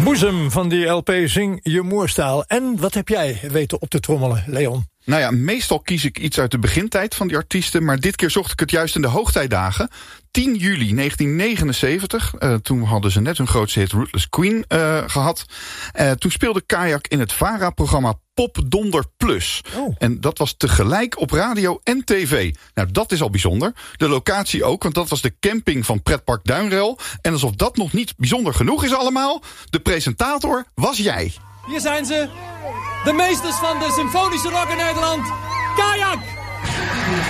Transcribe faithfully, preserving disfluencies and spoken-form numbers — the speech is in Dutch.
Boezem van die L P Zing je moerstaal. En wat heb jij weten op te trommelen, Leon? Nou ja, meestal kies ik iets uit de begintijd van die artiesten, maar dit keer zocht ik het juist in de hoogtijdagen. tien juli negentien negenenzeventig, uh, toen hadden ze net hun grootste hit Ruthless Queen uh, gehad. Uh, toen speelde Kajak in het VARA-programma Pop Donder Plus. Oh. En dat was tegelijk op radio en tv. Nou, dat is al bijzonder. De locatie ook, want dat was de camping van Pretpark Duinrel. En alsof dat nog niet bijzonder genoeg is allemaal, de presentator was jij. Hier zijn ze, de meesters van de symfonische rock in Nederland, Kajak!